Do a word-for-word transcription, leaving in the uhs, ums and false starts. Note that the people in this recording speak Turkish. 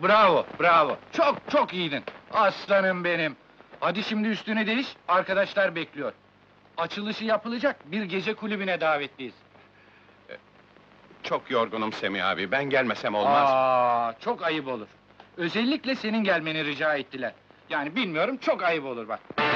Bravo, bravo! Çok çok iyiydin! Aslanım benim! Hadi şimdi üstünü değiş, arkadaşlar bekliyor. Açılışı yapılacak, bir gece kulübüne davetliyiz. Çok yorgunum Semih abi, ben gelmesem olmaz. Aa, çok ayıp olur. Özellikle senin gelmeni rica ettiler. Yani bilmiyorum, çok ayıp olur bak.